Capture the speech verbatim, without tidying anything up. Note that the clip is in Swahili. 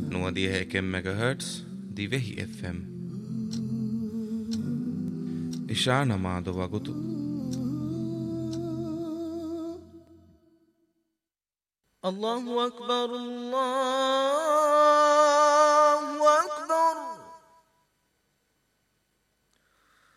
novantien megahertz di Vehi F M. Ishana Madovagutu. Allahu Akbar, Allah